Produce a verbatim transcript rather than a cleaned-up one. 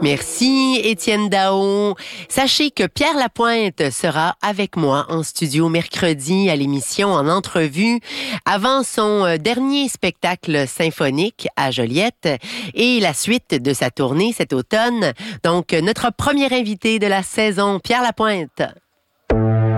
Merci, Étienne Dao. Sachez que Pierre Lapointe sera avec moi en studio mercredi à l'émission en entrevue avant son dernier spectacle symphonique à Joliette et la suite de sa tournée cet automne. Donc, notre premier invité de la saison, Pierre Lapointe.